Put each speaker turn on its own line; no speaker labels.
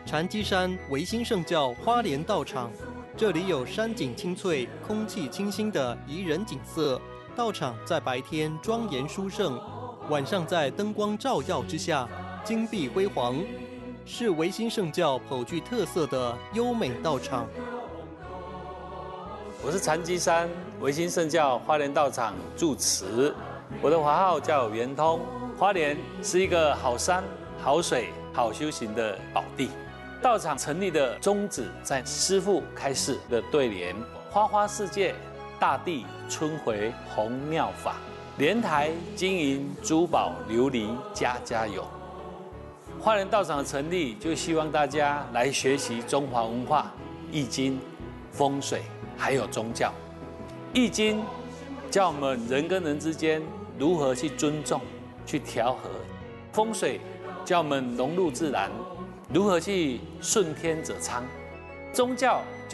禅机山维新圣教花莲道场，这里有山景清翠、空气清新的宜人景色。道场在白天庄严殊胜，晚上在灯光照耀之下，金碧辉煌，是维新圣教颇具特色的优美道场。
我是禅机山维新圣教花莲道场住持，我的华号叫圆通。花莲是一个好山、好水、好修行的宝地。道场成立的宗旨在师父开示的对联：花花世界，大地春回红妙法，莲台金银珠宝琉璃家家有。花莲道场的成立，就希望大家来学习中华文化、易经、风水，还有宗教。易经教我们人跟人之间如何去尊重、去调和；风水教我们融入自然，如何去顺天者昌；宗教